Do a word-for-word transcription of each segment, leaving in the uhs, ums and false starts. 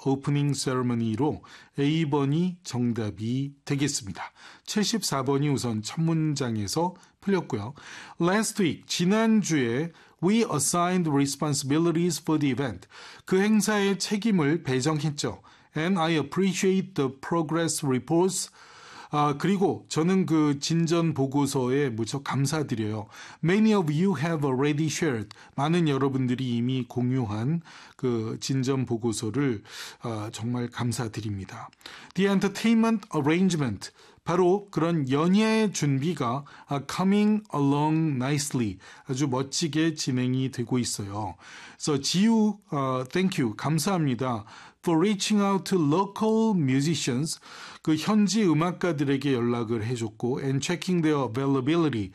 opening ceremony로 에이 번이 정답이 되겠습니다. 칠십사 번이 우선 첫 문장에서 풀렸고요. Last week, 지난주에 we assigned responsibilities for the event. 그 행사의 책임을 배정했죠. And I appreciate the progress reports. 아, 그리고 저는 그 진전 보고서에 무척 감사드려요. Many of you have already shared. 많은 여러분들이 이미 공유한 그 진전 보고서를 아, 정말 감사드립니다. The entertainment arrangement. 바로 그런 연예 준비가 coming along nicely 아주 멋지게 진행이 되고 있어요. 그래서 지우, uh, thank you, 감사합니다. For reaching out to local musicians, 그 현지 음악가들에게 연락을 해줬고 and checking their availability,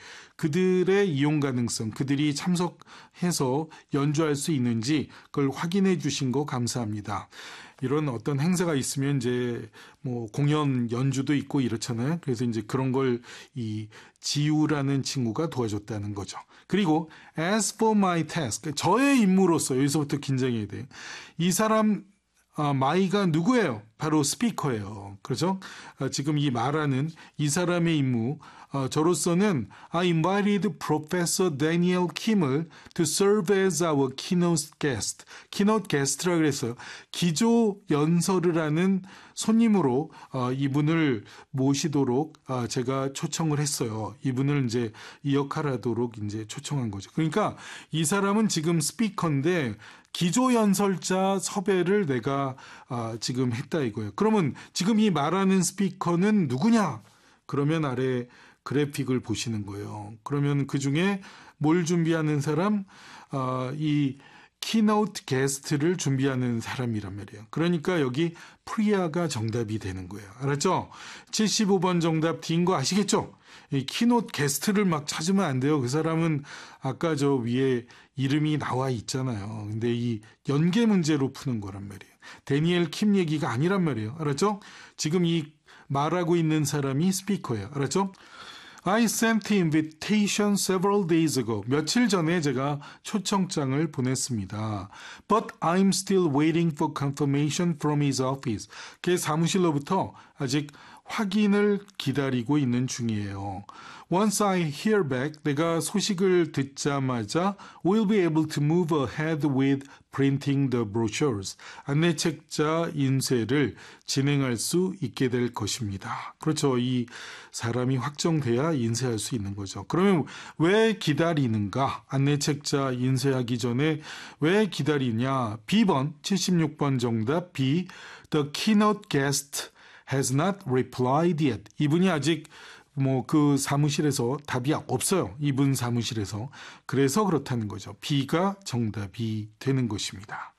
그들의 이용 가능성, 그들이 참석해서 연주할 수 있는지 그걸 확인해 주신 거 감사합니다. 이런 어떤 행사가 있으면 이제 뭐 공연 연주도 있고 이렇잖아요. 그래서 이제 그런 걸 이 지우라는 친구가 도와줬다는 거죠. 그리고 as for my task, 저의 임무로서 여기서부터 긴장해야 돼요. 이 사람 아, 마이가 누구예요? 바로 스피커예요. 그렇죠? 아, 지금 이 말하는 이 사람의 임무, 아, 저로서는 I invited Professor Daniel Kim을 to serve as our keynote guest. keynote guest라고 그랬어요. 기조 연설을 하는 손님으로 아, 이분을 모시도록 아, 제가 초청을 했어요. 이분을 이제 이 역할하도록 이제 초청한 거죠. 그러니까 이 사람은 지금 스피커인데 기조 연설자 섭외를 내가 아, 지금 했다 이거예요. 그러면 지금 이 말하는 스피커는 누구냐? 그러면 아래 그래픽을 보시는 거예요. 그러면 그중에 뭘 준비하는 사람? 아, 이 키노트 게스트를 준비하는 사람이란 말이에요. 그러니까 여기 프리아가 정답이 되는 거예요. 알았죠? 칠십오 번 정답 D인 거 아시겠죠? 이 키노트 게스트를 막 찾으면 안 돼요. 그 사람은 아까 저 위에 이름이 나와 있잖아요. 근데 이 연계 문제로 푸는 거란 말이에요. 데니엘 킴 얘기가 아니란 말이에요. 알았죠? 지금 이 말하고 있는 사람이 스피커예요. 알았죠? I sent invitation several days ago. 며칠 전에 제가 초청장을 보냈습니다. But I'm still waiting for confirmation from his office. 그 사무실로부터 아직 확인을 기다리고 있는 중이에요. Once I hear back, 내가 소식을 듣자마자 we'll be able to move ahead with printing the brochures. 안내책자 인쇄를 진행할 수 있게 될 것입니다. 그렇죠. 이 사람이 확정돼야 인쇄할 수 있는 거죠. 그러면 왜 기다리는가? 안내책자 인쇄하기 전에 왜 기다리냐? B번, 칠십육 번 정답 B. The keynote guest has not replied yet. 이분이 아직 뭐 그 사무실에서 답이 없어요. 이분 사무실에서. 그래서 그렇다는 거죠. B가 정답이 되는 것입니다.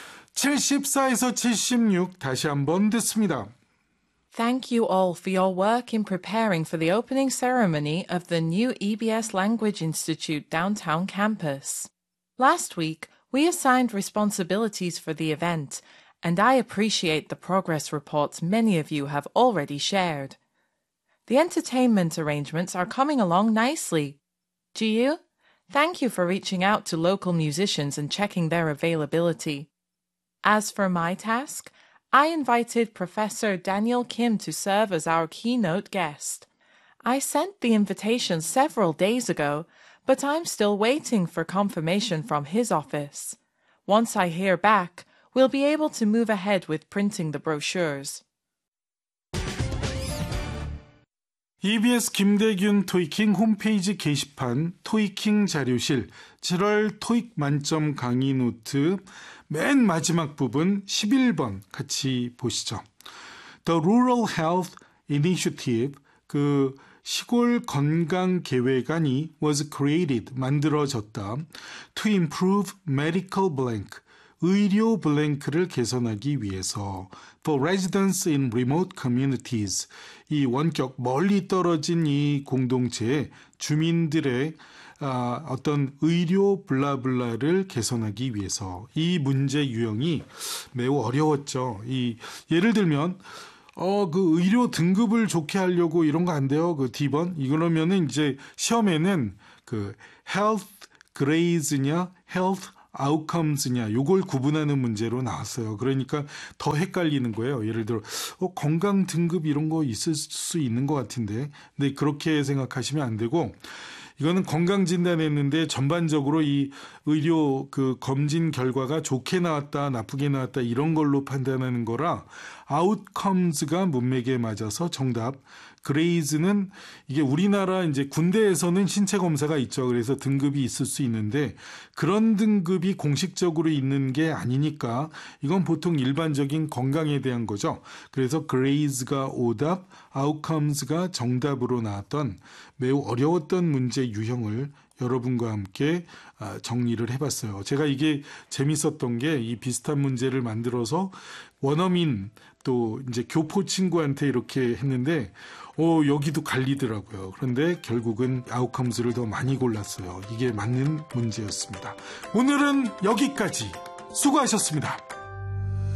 칠십사에서 칠십육 다시 한번 듣습니다. Thank you all for your work in preparing for the opening ceremony of the new E B S Language Institute downtown campus. Last week, we assigned responsibilities for the event, and I appreciate the progress reports many of you have already shared. The entertainment arrangements are coming along nicely. Jiu, thank you for reaching out to local musicians and checking their availability. As for my task, I invited Professor Daniel Kim to serve as our keynote guest. I sent the invitation several days ago, but I'm still waiting for confirmation from his office. Once I hear back, we'll be able to move ahead with printing the brochures. 이비에스 김대균 토익킹 홈페이지 게시판 토익킹 자료실 칠월 토익 만점 강의 노트 맨 마지막 부분 십일 번 같이 보시죠. The Rural Health Initiative, 그 시골 건강 계획안이 was created, 만들어졌다. To improve medical blank, 의료 블랭크를 개선하기 위해서 for residents in remote communities, 이 원격 멀리 떨어진 이 공동체의 주민들의 아, 어떤 의료 블라블라를 개선하기 위해서 이 문제 유형이 매우 어려웠죠. 이 예를 들면 어, 그 의료 등급을 좋게 하려고 이런 거 안 돼요. 그 D번. 이거면은 이제 시험에는 그 health grade냐, health outcomes냐 요걸 구분하는 문제로 나왔어요. 그러니까 더 헷갈리는 거예요. 예를 들어 어, 건강 등급 이런 거 있을 수 있는 것 같은데 근데 그렇게 생각하시면 안 되고 이거는 건강 진단했는데 전반적으로 이 의료 그 검진 결과가 좋게 나왔다, 나쁘게 나왔다 이런 걸로 판단하는 거라 outcomes가 문맥에 맞아서 정답. 그레이즈는 이게 우리나라 이제 군대에서는 신체 검사가 있죠. 그래서 등급이 있을 수 있는데 그런 등급이 공식적으로 있는 게 아니니까 이건 보통 일반적인 건강에 대한 거죠. 그래서 그레이즈가 오답, outcomes가 정답으로 나왔던 매우 어려웠던 문제 유형을 여러분과 함께 정리를 해봤어요. 제가 이게 재밌었던 게 이 비슷한 문제를 만들어서 원어민 또 이제 교포 친구한테 이렇게 했는데 어, 여기도 갈리더라고요. 그런데 결국은 아웃컴스를 더 많이 골랐어요. 이게 맞는 문제였습니다. 오늘은 여기까지 수고하셨습니다.